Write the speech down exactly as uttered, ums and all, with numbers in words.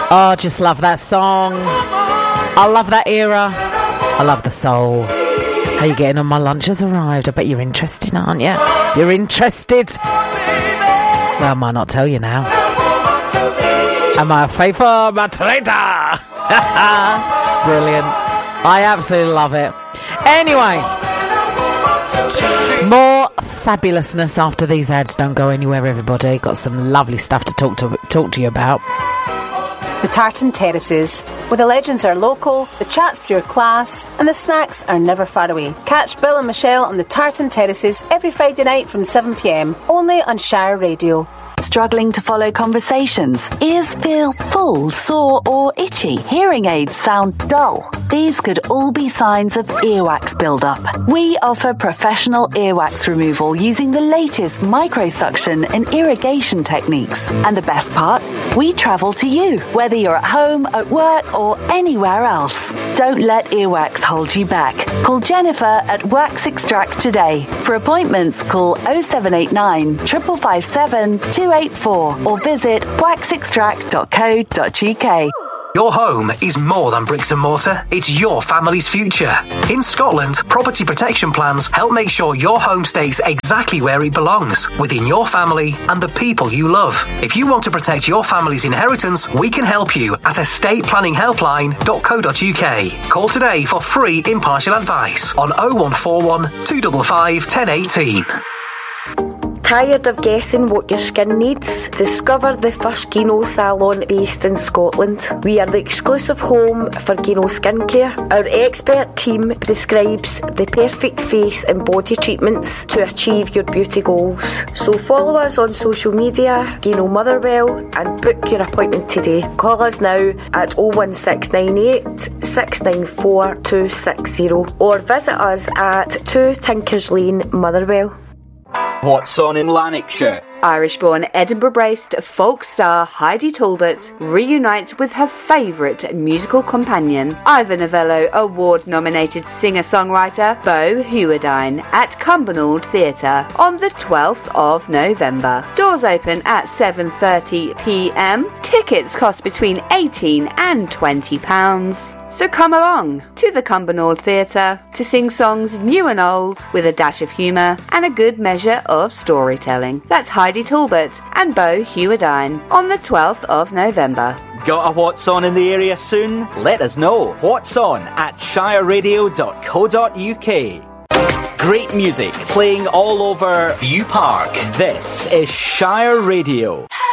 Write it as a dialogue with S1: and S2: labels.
S1: Oh, just love that song. I love that era. I love the soul. How you getting on? My lunch has arrived. I bet you're interested, aren't you? You're interested? Well, I might not tell you now. Am I a faithful moderator? Brilliant. I absolutely love it. Anyway, more fabulousness after these ads. Don't go anywhere, everybody. Got some lovely stuff to talk to talk to you about.
S2: The Tartan Terraces, where the legends are local, the chat's pure class, and the snacks are never far away. Catch Bill and Michelle on the Tartan Terraces every Friday night from seven p m, only on Shire Radio.
S3: Struggling to follow conversations? Ears feel full, sore or itchy? Hearing aids sound dull? These could all be signs of earwax buildup. We offer professional earwax removal using the latest microsuction and irrigation techniques. And the best part? We travel to you, whether you're at home, at work or anywhere else. Don't let earwax hold you back. Call Jennifer at Wax Extract today. For appointments, call oh seven eight nine, five five five seven, two eight four or visit wax extract dot co dot u k.
S4: Your home is more than bricks and mortar. It's your family's future. In Scotland, property protection plans help make sure your home stays exactly where it belongs, within your family and the people you love. If you want to protect your family's inheritance, we can help you at estate planning helpline dot co dot u k. Call today for free impartial advice on oh one four one, two five five, one oh one eight.
S5: Tired of guessing what your skin needs? Discover the first Gino salon based in Scotland. We are the exclusive home for Gino skincare. Our expert team prescribes the perfect face and body treatments to achieve your beauty goals. So follow us on social media, Gino Motherwell, and book your appointment today. Call us now at oh one six nine eight, six nine four, two six zero or visit us at two Tinkers Lane, Motherwell.
S6: What's on in Lanarkshire?
S7: Irish-born Edinburgh-based folk star Heidi Talbot reunites with her favourite musical companion, Ivor Novello Award-nominated singer-songwriter Bo Hewardine at Cumbernauld Theatre on the twelfth of November. Doors open at seven thirty p m. Tickets cost between eighteen and twenty pounds. So come along to the Cumbernauld Theatre to sing songs new and old with a dash of humour and a good measure of storytelling. That's Heidi Talbot and Bo Hewardine on the twelfth of November.
S6: Got a What's On in the area soon? Let us know. What's On at shire radio dot co dot u k. Great music playing all over View Park. This is Shire Radio.